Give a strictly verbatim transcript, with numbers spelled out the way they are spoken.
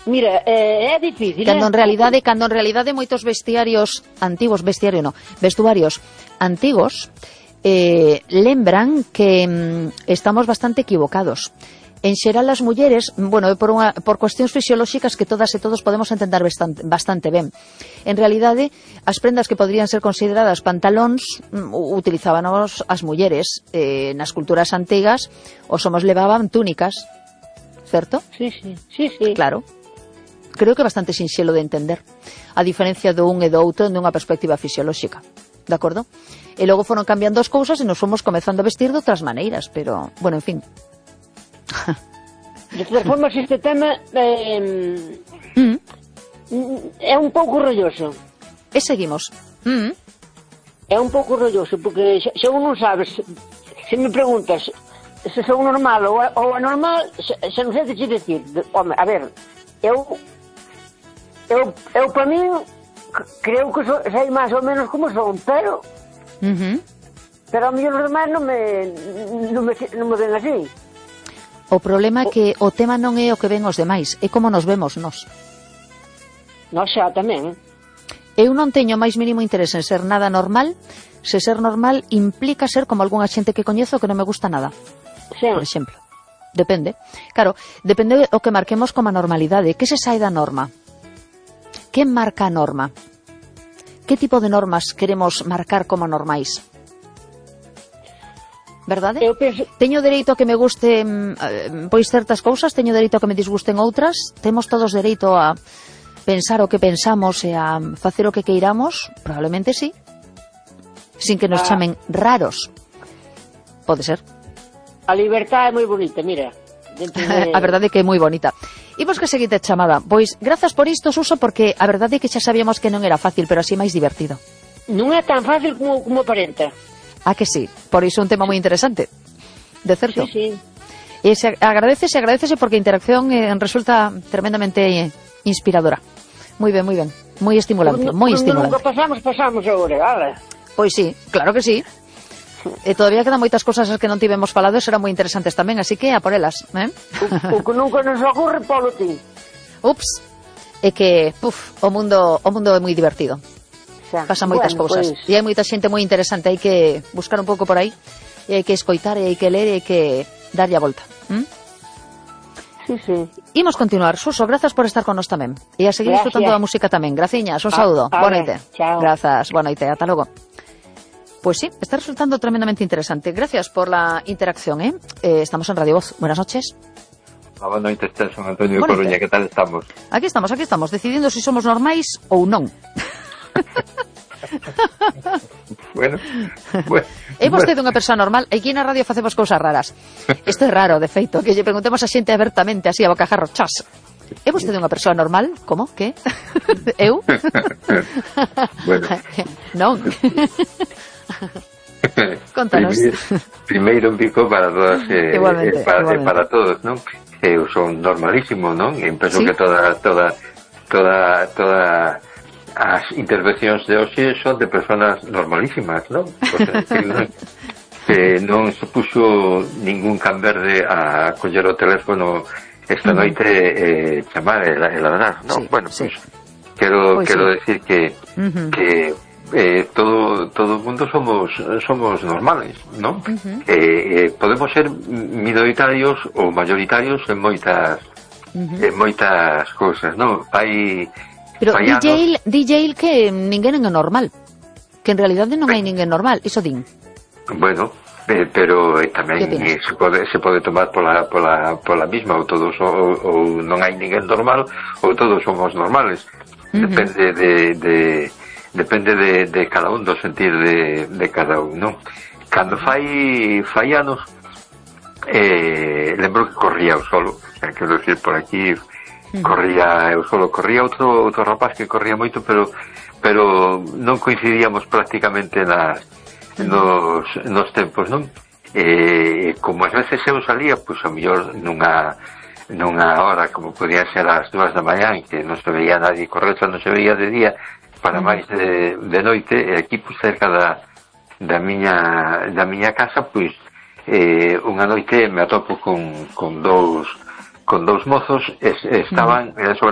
Mira, eh, é difícil, Cando eh? en realidade, cando en realidade moitos vestiarios antigos, vestiario no, vestuarios antigos eh, lembran que mm, estamos bastante equivocados. En xeral as mulleres, bueno, por, unha, por cuestións fisiolóxicas que todas e todos podemos entender bastante, bastante ben. En realidade, as prendas que podrían ser consideradas pantalóns mm, utilizábanos as mulleres eh, nas culturas antigas, os homos levaban túnicas, certo? Sí, sí, sí, sí. Claro. Creo que é bastante sinxelo de entender, a diferencia do un e do outro nunha perspectiva fisiolóxica, de acordo? E logo foron cambiando as cousas e nos fomos comezando a vestir de outras maneiras, pero, bueno, en fin. De todas formas, este tema eh, Mm. é un pouco rolloso. E seguimos. Mm. É un pouco rolloso, porque se, se uno non sabe, se, se me preguntas se son normal ou, ou anormal, se, se non sei que te decir. Home, a ver, eu eu, eu para mí creo que so, sei máis ou menos como son, pero Uh-huh. pero a mellor os demais non me non me, non me ven así. O problema é que o tema non é o que ven os demais, é como nos vemos nós. Non xa tamén. Eu non teño máis mínimo interés en ser nada normal, se ser normal implica ser como algunha xente que coñezo que non me gusta nada. Sí. Por exemplo. Depende. Claro, depende o que marquemos como a normalidade. Que se sai da norma? Que marca a norma? Que tipo de normas queremos marcar como normais? Verdade? Eu penso... Teño dereito a que me gusten eh, pois certas cousas, teño dereito a que me disgusten outras, temos todos dereito a pensar o que pensamos e a facer o que queiramos, probablemente sí, sin que nos Ah. chamen raros. Pode ser. A libertad é moi bonita, mira. Dentro de... A verdade é que é moi bonita. Imos que seguinte chamada. Pois, grazas por isto, Suso, porque a verdade é que xa sabíamos que non era fácil, pero así máis divertido. Non é tan fácil como, como aparenta. Ah, que sí. Por iso é un tema moi interesante. De certo. Sí, sí. E se agradecese, agradecese porque a interacción eh, resulta tremendamente eh, inspiradora. Moi ben, moi ben. Moi estimulante, Cuando, moi cuando estimulante. nunca pasamos, pasamos agora, vale? Pois sí, claro que sí. E todavía quedan moitas cousas as que non tivemos falado e serán moi interesantes tamén, así que a por elas, eh? O, o que nunca nos ocorre, polo ti. Ups. É que, puf, o mundo o mundo é moi divertido. Xa. Pasan moitas Bueno, cousas. Pues... E hai moita xente moi interesante, hai que buscar un pouco por aí, e hai que escoitar, e hai que ler, e hai que darlle a volta. ¿Mm? Sí, sí. Imos continuar. Suso, grazas por estar con nos tamén. E a seguir Gracias. disfrutando da música tamén. Graciñas, un Ah, saúdo. ahora, Boa noite. chao. Grazas, boa noite, ata logo. Pues sí, está resultando tremendamente interesante. Gracias por la interacción, ¿eh? eh estamos en Radio Voz. Buenas noches. Boa noite, Son Antonio de Boa Coruña, noite. que tal estamos? Aquí estamos, aquí estamos, decidindo se si somos normais ou non. Bueno, bueno. É vostede unha persoa normal? Aquí na radio facemos cousas raras. Isto é raro, de feito, que lle preguntemos a xente abertamente, así a bocajarro, chas. É vostede unha persoa normal? Como? Que? Eu? Bueno. Non. Contanos. Primeiro, primeiro un pico para todas eh, Igualmente, eh, para, igualmente. eh, para todos, non? Eu son normalísimo, non? E penso ¿Sí? que toda toda toda toda as intervencións de hoxe son de personas normalísimas, non? Pois, decir, non? Que non se puxo ningún can verde a coller o teléfono esta noite e eh, chamar e, e ladrar, non? Sí, bueno, sí. pois quero Pois quero sí. decir que Uh-huh. que eh, todo todo o mundo somos somos normales, non? Uh-huh. Eh, eh, podemos ser minoritarios ou mayoritarios en moitas Uh-huh. en moitas cousas, non? Hai Pero hai anos- D J, D J que ninguén é normal. Que en realidade non hai ninguén normal, iso din. Bueno, eh, pero eh, tamén Que opinas? eh, se pode se pode tomar pola pola pola misma ou todos ou, ou non hai ninguén normal ou todos somos normales. Uh-huh. Depende de, de depende de, de cada un, do sentir de, de cada un, non? Cando fai fai anos eh, lembro que corría o solo, o sea, quero decir, por aquí corría eu solo, corría outro outro rapaz que corría moito, pero pero non coincidíamos prácticamente nas nos, nos tempos, non? Eh, como ás veces eu salía, pois a mellor nunha nunha hora como podían ser as dúas da mañá, que non se veía nadie correr, xa non se veía de día para máis de, de noite, e aquí pois cerca da, da miña da miña casa, pois eh, unha noite me atopo con, con dous con dous mozos, es, estaban, era sobre